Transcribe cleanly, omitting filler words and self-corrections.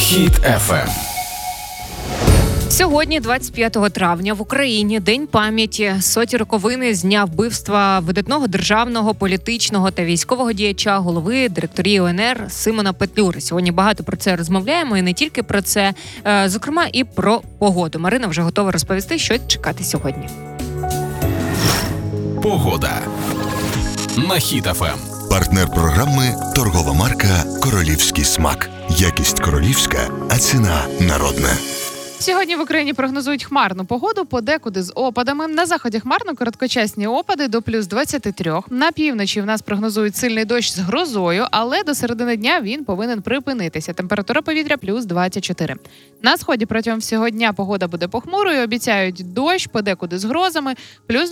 Хіт FM. Сьогодні, 25 травня, в Україні День пам'яті, соті роковини з дня вбивства видатного державного, політичного та військового діяча, голови директорії УНР Симона Петлюри. Сьогодні багато про це розмовляємо, і не тільки про це, зокрема і про погоду. Марина вже готова розповісти, що чекати сьогодні. Погода на Хіт FM. Партнер програми – торгова марка «Королівський смак». Якість королівська, а ціна народна. Сьогодні в Україні прогнозують хмарну погоду, подекуди з опадами. На заході хмарно, короткочасні опади до плюс 23. На півночі в нас прогнозують сильний дощ з грозою, але до середини дня він повинен припинитися. Температура повітря плюс 24. На сході протягом всього дня погода буде похмурою, обіцяють дощ, подекуди з грозами, плюс